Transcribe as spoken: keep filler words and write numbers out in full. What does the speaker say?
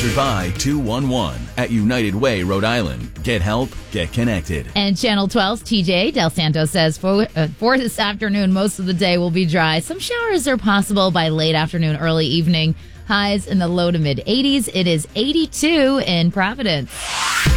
Sponsored by two one one at United Way, Rhode Island. Get help, get connected. And Channel twelve's T J Del Santo says for, uh, for this afternoon, most of the day will be dry. Some showers are possible by late afternoon, early evening. Highs in the low to mid eighties. It is eighty-two in Providence.